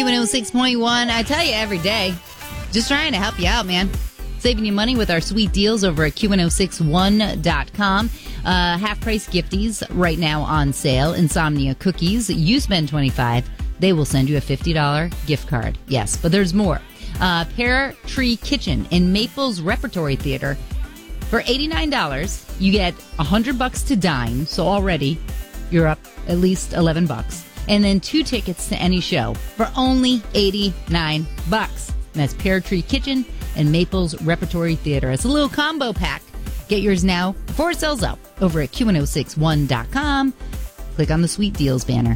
Q106.1. I tell you every day, just trying to help you out, man. Saving you money with our sweet deals over at Q1061.com. Half price gifties right now on sale. Insomnia cookies. You spend $25, they will send you a $50 gift card. Yes, but there's more. Pear Tree Kitchen in Maples Repertory Theater. For $89, you get $100 to dine. So already you're up at least $11. And then 2 tickets to any show for only $89. And that's Pear Tree Kitchen and Maples Repertory Theater. It's a little combo pack. Get yours now before it sells out over at Q1061.com. Click on the Sweet Deals banner.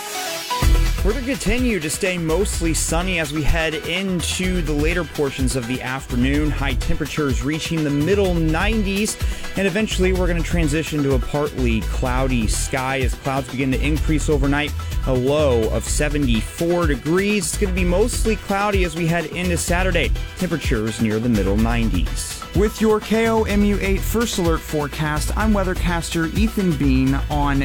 We're going to continue to stay mostly sunny as we head into the later portions of the afternoon. High temperatures reaching the middle 90s. And eventually we're going to transition to a partly cloudy sky as clouds begin to increase overnight. A low of 74 degrees. It's going to be mostly cloudy as we head into Saturday. Temperatures near the middle 90s. With your KOMU8 First Alert forecast, I'm weathercaster Ethan Bean on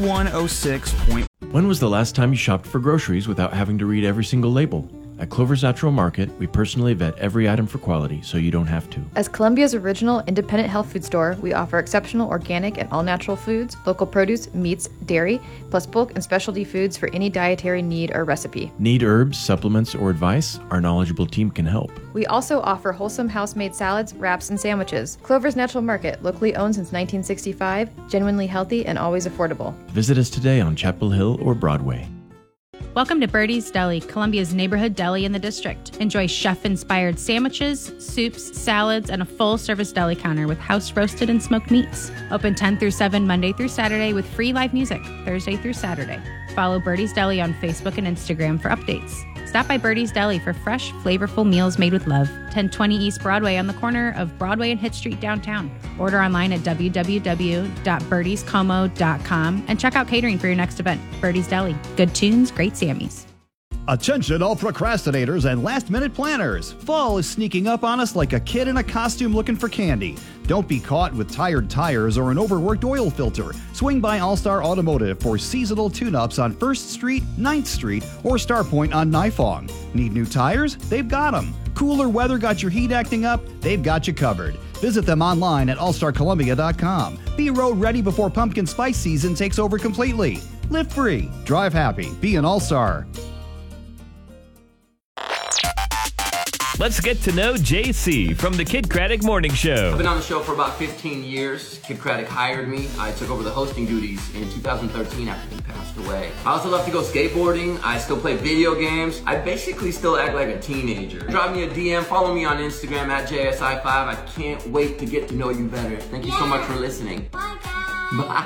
Q106. When was the last time you shopped for groceries without having to read every single label? At Clover's Natural Market, we personally vet every item for quality so you don't have to. As Columbia's original independent health food store, we offer exceptional organic and all-natural foods, local produce, meats, dairy, plus bulk and specialty foods for any dietary need or recipe. Need herbs, supplements, or advice? Our knowledgeable team can help. We also offer wholesome house-made salads, wraps, and sandwiches. Clover's Natural Market, locally owned since 1965, genuinely healthy and always affordable. Visit us today on Chapel Hill or Broadway. Welcome to Birdie's Deli, Columbia's neighborhood deli in the district. Enjoy chef-inspired sandwiches, soups, salads, and a full-service deli counter with house-roasted and smoked meats. Open 10 through 7 Monday through Saturday with free live music Thursday through Saturday. Follow Birdie's Deli on Facebook and Instagram for updates. Stop by Birdie's Deli for fresh, flavorful meals made with love. 1020 East Broadway on the corner of Broadway and Hitt Street downtown. Order online at www.birdiescomo.com and check out catering for your next event. Birdie's Deli. Good tunes, great Sammys. Attention all procrastinators and last-minute planners. Fall is sneaking up on us like a kid in a costume looking for candy. Don't be caught with tired tires or an overworked oil filter. Swing by All-Star Automotive for seasonal tune-ups on 1st Street, 9th Street, or Starpoint on Nifong. Need new tires? They've got them. Cooler weather got your heat acting up? They've got you covered. Visit them online at allstarcolumbia.com. Be road ready before pumpkin spice season takes over completely. Live free, drive happy, be an All-Star. Let's get to know JC from the Kid Craddock Morning Show. I've been on the show for about 15 years. Kid Craddock hired me. I took over the hosting duties in 2013 after he passed away. I also love to go skateboarding. I still play video games. I basically still act like a teenager. Drop me a DM, follow me on Instagram at JSI5. I can't wait to get to know you better. Thank you so much for listening. Bye, guys. Bye.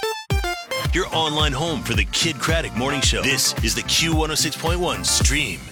Your online home for the Kid Craddock Morning Show. This is the Q106.1 stream.